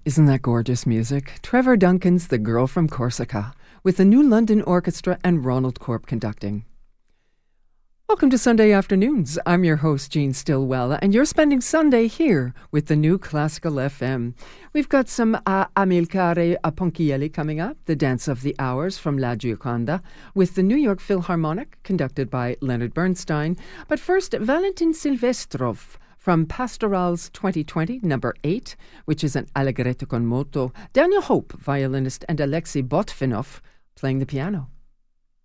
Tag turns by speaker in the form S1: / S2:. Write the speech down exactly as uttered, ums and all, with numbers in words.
S1: Isn't that gorgeous music? Trevor Duncan's The Girl from Corsica, with the New London Orchestra and Ronald Corp conducting. Welcome to Sunday Afternoons. I'm your host, Jean Stillwell, and you're spending Sunday here with the New Classical F M. We've got some uh, Amilcare Ponchielli coming up, the Dance of the Hours from La Gioconda, with the New York Philharmonic, conducted by Leonard Bernstein. But first, Valentin Silvestrov from Pastorals twenty twenty, number eight, which is an Allegretto con moto. Daniel Hope, violinist, and Alexei Botvinov playing the piano.